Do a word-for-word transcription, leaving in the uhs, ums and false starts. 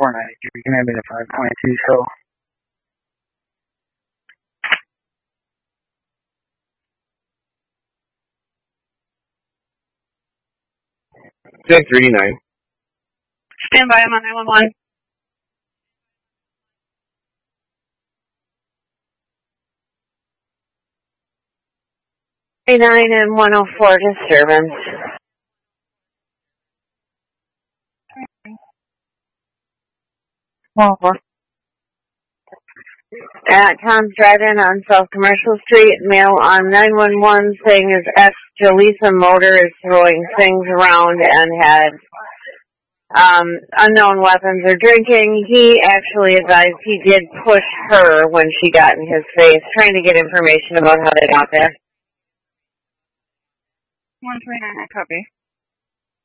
four ninety-three. Can I be the five twenty-two show? six three nine. Stand by, I'm on nine one one. nine and one oh four disturbance. one oh four. Uh, Tom's driving on South Commercial Street. Mail on nine one one saying his ex Jaleesa Motor is throwing things around and had um, unknown weapons or drinking. He actually advised he did push her when she got in his face, trying to get information about how they got there. one three nine, I copy.